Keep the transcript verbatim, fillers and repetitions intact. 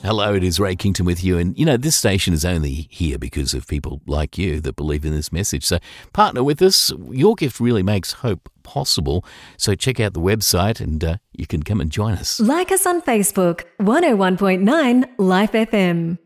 Hello, it is Ray Kington with you. And, you know, this station is only here because of people like you that believe in this message. So partner with us. Your gift really makes hope possible. So check out the website and uh, you can come and join us. Like us on Facebook, one oh one point nine Life F M.